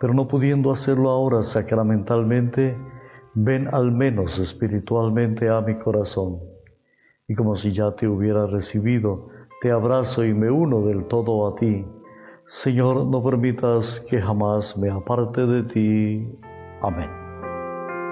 pero no pudiendo hacerlo ahora sacramentalmente, ven al menos espiritualmente a mi corazón. Y como si ya te hubiera recibido, te abrazo y me uno del todo a ti. Señor, no permitas que jamás me aparte de ti. Amén.